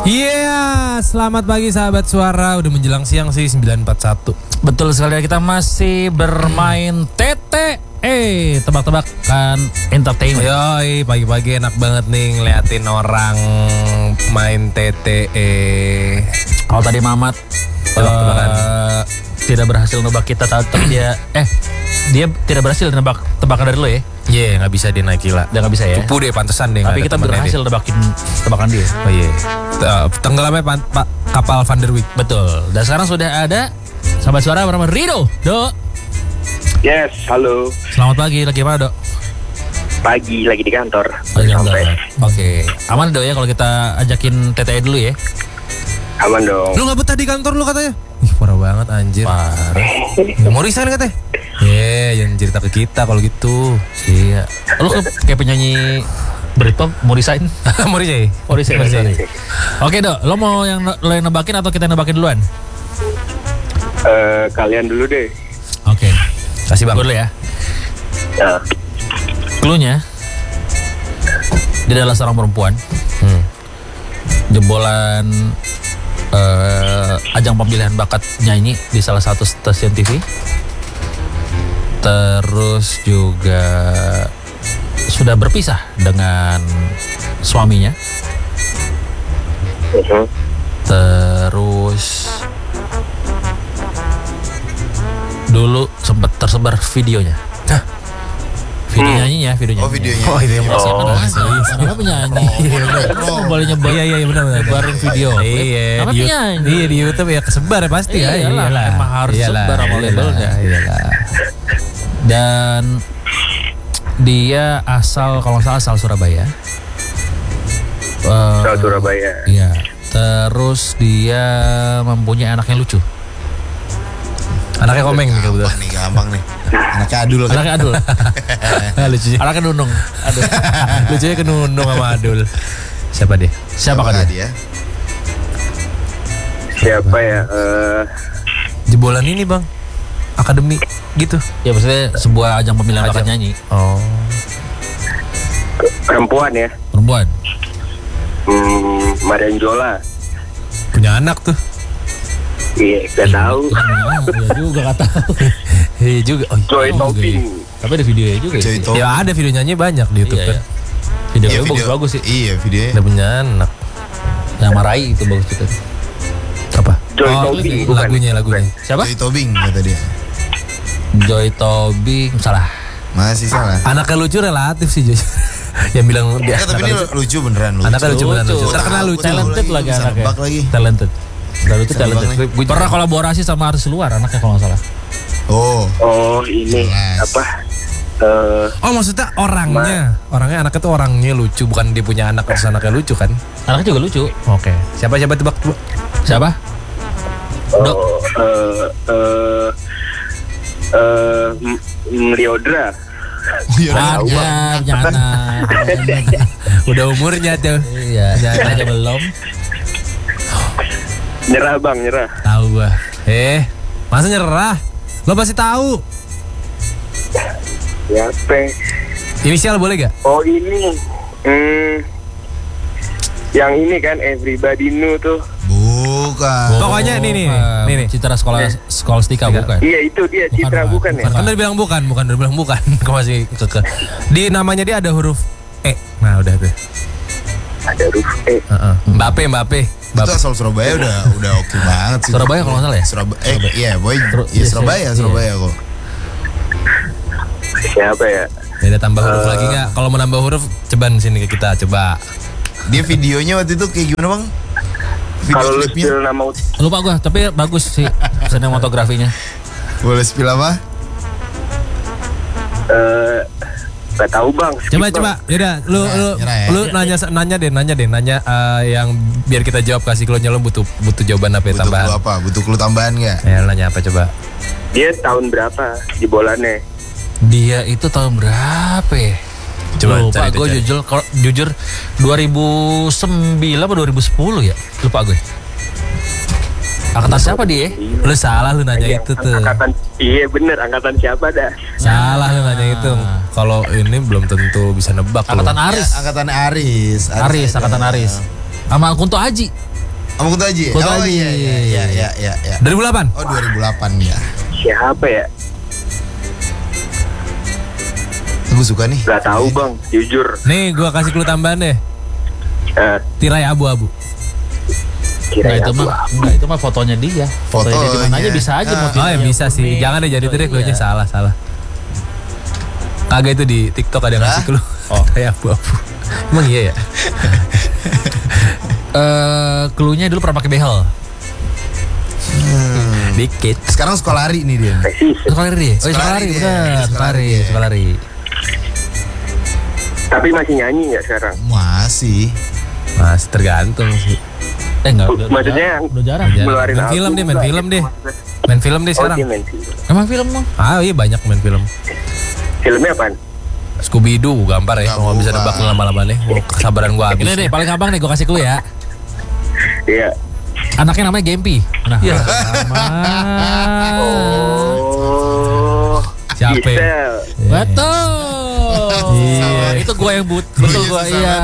Iya, selamat pagi sahabat suara. Udah menjelang siang sih 9.41. Betul sekali, kita masih bermain TTE, tebak-tebakan entertainment. Yoi, pagi-pagi enak banget nih ngeliatin orang main TTE. Kalau tadi Mamat tidak berhasil nebak kita, tapi dia tidak berhasil nebak tebakan dari lo ya. Iya, nggak bisa dia naik gila. Dia nggak bisa ya. Cupu deh, pantesan deh. Tapi kita berhasil nebakin tebakan dia. Oh iya. Tenggelamnya Pak kapal Van der Wijk. Betul. Dan sekarang sudah ada sahabat suara bernama Rido. Do. Yes, halo. Selamat pagi, lagi mana, Dok? Pagi, lagi di kantor. Lagi kantor. Oke. Aman, Dok ya kalau kita ajakin TTE dulu ya. Aman dong. Lu nggak betah di kantor lu katanya? Ih, parah banget anjir. Parah. Ya, mau resign katanya? Jangan cerita ke kita kalau gitu. Iya. Lu kayak penyanyi Britpop mau resign? Mau resign? Mau resign. Oke, Dok. Lo mau yang nebakin atau kita nebakin duluan? Kalian dulu deh. Oke. Kasih Bang. Gue dulu ya. Ya. Cluenya, dia adalah seorang perempuan. Jebolan ajang pemilihan bakat nyanyi di salah satu stasiun TV. Terus juga sudah berpisah dengan suaminya. Terus dulu sempat tersebar videonya. Video nyanyinya, video nyanyi. Oh, videonya. Oh, itu yang Karena penyanyi. Boleh nyebar. Iya benar. Nyebarin video. Iya, Apa di penyanyi? Iya di YouTube ya kesebar ya pasti ya. Iyalah, emang harus sebar sama labelnya. Iyalah. Dan dia kalau nggak salah asal Surabaya. Asal Surabaya. Iya. Terus dia mempunyai anak yang lucu. Anaknya komeng nih kebetulan. Gampang nih. Anaknya Adul kan? Anaknya Adul. Lucunya. Anaknya Nunung. Aduh. Lucunya ke Nunung sama Adul. Siapa dia? Siapa kan dia? Siapa ya? Jebolan ini Bang. Akademi gitu. Ya maksudnya sebuah ajang pemilihan bakat nyanyi. Oh. Perempuan ya? Perempuan. Marian Jola. Punya anak tuh. Iya, gak tahu. Iya juga gak tahu. Iya juga. Oh, Joy Tobing. Tapi ada videonya juga. Joy Tobing. ya ada video nyanyi banyak di YouTube kan. Videonya bagus-bagus sih. Iya, videonya. Udah punya anak. Yang Marai itu bagus juga. Apa? Joy Tobing, bukan? Lagunya. Siapa? Joy Tobing kata dia. Joy Tobing. Salah. Masih salah. Anaknya lucu relatif sih Joy. Yang bilang dia. Tapi ini lucu beneran lucu. Anaknya lucu beneran lucu. Gua Terkenal tahu, lucu. Talented lagi bisa anaknya. nebak lagi. Talented. Lalu itu Bisa talented. nebak Gue pernah kolaborasi sama artis luar anaknya kalau nggak salah. Oh, ini Jelas. apa? Oh maksudnya orangnya anaknya tuh orangnya lucu, bukan dia punya anak terus anaknya lucu kan? Anaknya juga lucu. Oke. Siapa tebak tuh? Siapa? Dok. Liodra. Punya anak. Udah umurnya tuh. Iya. Aja belum. Nyerah Bang, nyerah. Tahu gua. Masa nyerah? Lo pasti tahu. Siapa? Inisial boleh gak? Oh ini. Yang ini kan Everybody Knew tuh. Bukan. Pokoknya nih. Citra Scholastica bukan. Iya itu dia, Citra bukan ya? Kan udah bilang bukan. Kau masih keke. Di namanya dia ada huruf E. Nah udah tuh. Ada huruf E. Mbappe. Itu asal Surabaya udah oke banget sih. Surabaya kalau nggak salah ya? Surabaya. Iya, boy. Iya, Surabaya kok. Siapa ya? Ya ada tambah huruf lagi nggak? Kalau mau nambah huruf, coba sini ke kita coba. Dia videonya waktu itu kayak gimana, Bang? Video Kalau lu klipnya. spill nama Lupa gue, tapi bagus sih sinematografinya. Boleh spill apa? gak tahu Bang. Coba. Yaudah, lu nanya deh yang biar kita jawab kasih clue-nya. Lu butuh jawaban apa ya, tambahan? Butuh clue apa? Butuh clue tambahan nggak? Ya nanya apa coba? Dia tahun berapa jebolannya? Dia itu tahun berapa ya? Coba lupa gue jujur 2009 apa 2010 ya? Lupa gue. Angkatan siapa dia? Lu salah lu nanya itu tuh. Iya bener, angkatan siapa dah? Salah lu nanya itu. Kalau ini belum tentu bisa nebak. Angkatan Aris. Angkatan Aris. Angkatan Aris. Sama Kunto Aji. Sama Kunto Aji. Kunto Oh Aji. iya. 2008. Oh 2008 ya. Siapa ya? Gue suka nih. Gak tahu bang, jujur. Nih gua kasih clue tambahan deh. Tirai abu-abu. Nah, itu mah fotonya dia. Fotonya dia di mana aja bisa aja Oh ya bisa sih. Jangan deh jadi trik clue-nya salah. Kagak itu di TikTok ada yang ngasih clue. Tirai abu-abu. Emang iya ya? Clue-nya dulu pernah pakai behel. Dikit. Sekarang sekolah lari nih dia. Sekolah lari. Oh, sekolah lari, benar. Sekolah lari. Tapi masih nyanyi nggak sekarang? Masih. Mas tergantung sih. Enggak, Maksudnya udah jarang. ngeluarin Main film album deh, main nggak? film deh. Main film deh Oh sekarang. dia main film. Emang film mah? Ah iya banyak main film. Filmnya apaan? Scooby Doo gampar ya. Kalau nggak bisa nebak lama-lama nih. Kesabaran gua habis. Ini deh paling gampang nih gue kasih clue ya. Iya. Anaknya namanya Gempi. Nah, Iya. Oh. Siapa ya? Gisel. Betul. Iya. Itu gue yang betul gue iya.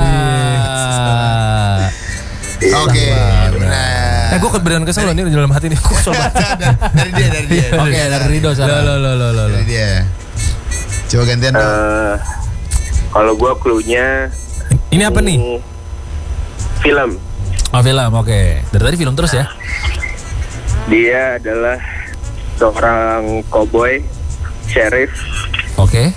Oke, benar. Gue kebetulan kesel loh, ini di dalam hati nih. Gue kesel banget. Dari dia. Oke, dari Rido sana. Loh. Dari dia. Coba gantian dong. Kalau gua cluenya Ini apa nih? film. Oh, film, oke. Dari tadi film terus ya? Dia adalah seorang cowboy, sheriff. Oke.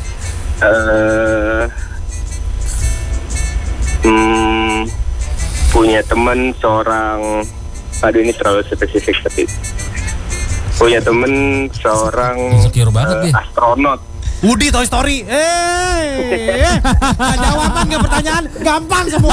Punya teman seorang, aduh ini terlalu spesifik tapi punya teman seorang Insecure banget dia. astronot. Woody Toy Story. Jawaban ke pertanyaan gampang semua.